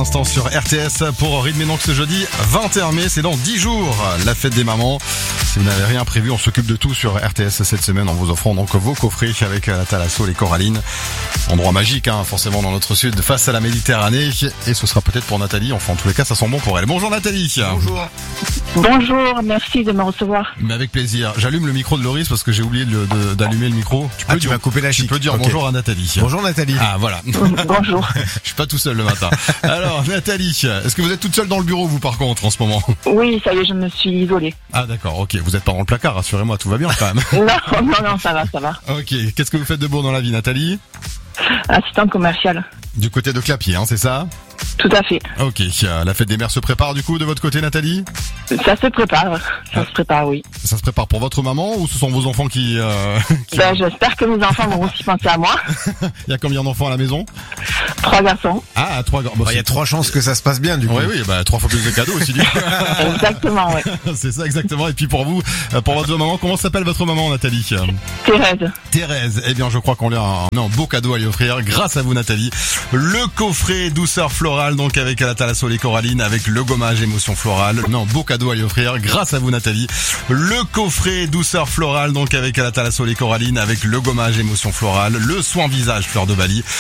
l'instant sur RTS pour rythmer donc ce jeudi 21 mai, c'est dans 10 jours, la fête des mamans. Si vous n'avez rien prévu, on s'occupe de tout sur RTS cette semaine en vous offrant donc vos coffrets avec la Thalasso, les Corallines. Endroit magique, forcément dans notre sud, face à la Méditerranée. Et ce sera peut-être pour Nathalie, enfin en tous les cas ça sent bon pour elle. Bonjour Nathalie. Bonjour. Bonjour, merci de me recevoir. Mais avec plaisir. J'allume le micro de Loris parce que j'ai oublié d'allumer le micro. Tu m'as coupé la chic. Tu peux dire bonjour à Nathalie. Bonjour Nathalie. Ah voilà. Bonjour. Je suis pas tout seul le matin. Alors Nathalie, est-ce que vous êtes toute seule dans le bureau vous par contre en ce moment? Oui, ça y est, je me suis isolée. Ah d'accord, ok. Vous êtes pas dans le placard, rassurez-moi, tout va bien quand même. Non, ça va. Ok, qu'est-ce que vous faites de beau dans la vie Nathalie? Assistante commerciale. Du côté de Clapier, c'est ça? Tout à fait. Ok, la fête des mères se prépare du coup de votre côté Nathalie? Ça se prépare, oui. Ça se prépare pour votre maman ou ce sont vos enfants qui... J'espère que mes enfants vont aussi penser à moi. Il y a combien d'enfants à la maison? 3 garçons. Ah, 3 garçons. Il y a 3 chances que ça se passe bien du coup. Oui, 3 fois plus de cadeaux aussi du coup. Exactement, ouais. C'est ça exactement. Et puis pour vous, pour votre maman, comment s'appelle votre maman Nathalie? Thérèse. Eh bien je crois qu'on lui a un beau cadeau à lui offrir grâce à vous Nathalie. Le coffret douceur florale donc avec la Thalasso, les Corallines avec le gommage émotion florale. Beau cadeau à lui offrir grâce à vous Nathalie. Le coffret douceur florale donc avec la Thalasso, les Corallines avec le gommage émotion florale. Le soin visage fleur de Bali.